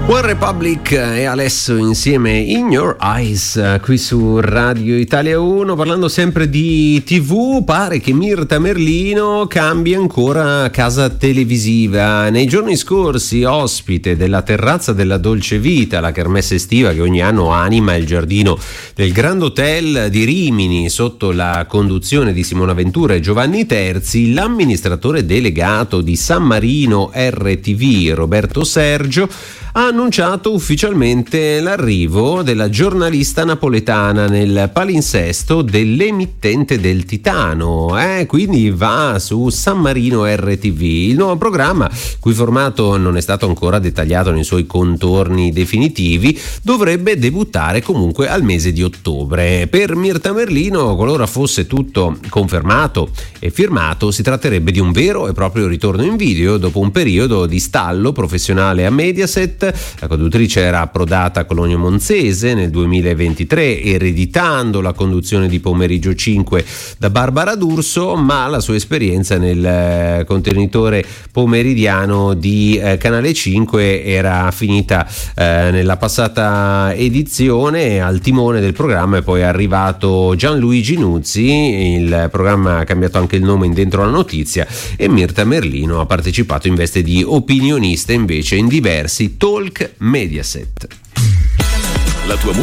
One Republic e Alesso insieme In Your Eyes qui su Radio Italia 1. Parlando sempre di TV, pare che Mirta Merlino cambi ancora casa televisiva. Nei giorni scorsi, ospite della Terrazza della Dolce Vita, la kermesse estiva che ogni anno anima il giardino del Grand Hotel di Rimini sotto la conduzione di Simona Ventura e Giovanni Terzi, l'amministratore delegato di San Marino RTV, Roberto Sergio, ha annunciato ufficialmente l'arrivo della giornalista napoletana nel palinsesto dell'emittente del Titano, quindi va su San Marino RTV. Il nuovo programma, cui formato non è stato ancora dettagliato nei suoi contorni definitivi, dovrebbe debuttare comunque al mese di ottobre. Per Mirta Merlino, qualora fosse tutto confermato e firmato, si tratterebbe di un vero e proprio ritorno in video dopo un periodo di stallo professionale a Mediaset. La conduttrice era approdata a Cologno Monzese nel 2023, ereditando la conduzione di Pomeriggio 5 da Barbara D'Urso, ma la sua esperienza nel contenitore pomeridiano di Canale 5 era finita nella passata edizione. Al timone del programma è poi arrivato Gianluigi Nuzzi, il programma ha cambiato anche il nome in Dentro la Notizia, e Mirta Merlino ha partecipato in veste di opinionista invece in diversi talk Mediaset. La tua